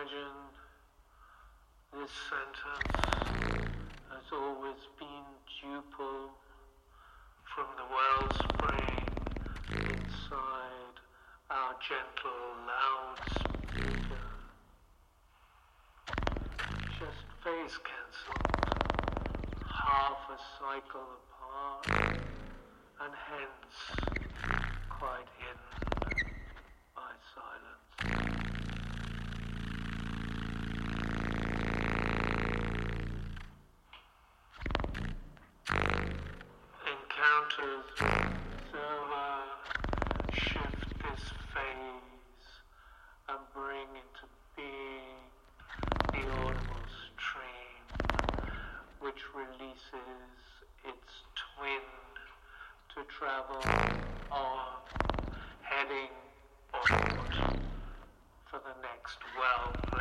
imagine this sentence has always been duple from the wellspring inside our gentle loudspeaker. Just phase cancelled, half a cycle apart, and hence quite hidden by silence. Encounters observer shift this phase and bring into being the audible stream, which releases its twin to travel on, heading onward for the next well